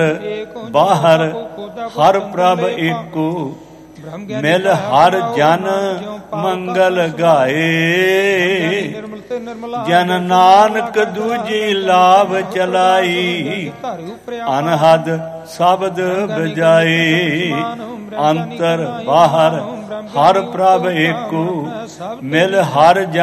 ਬਾਹਰ ਹਰ ਪ੍ਰਭ ਏਕੋ, ਮਿਲ ਹਰ ਜਨ ਮੰਗਲ ਗਾਏ। ਜਨ ਨਾਨਕ ਦੂਜੀ ਲਾਭ ਚਲਾਈ, ਅਨਹਦ ਸ਼ਬਦ ਬਜਾਏ। ਅੰਤਰ ਬਾਹਰ ਹਰ ਪ੍ਰਭ ਏਕੋ, ਮਿਲ ਹਰ ਜਨ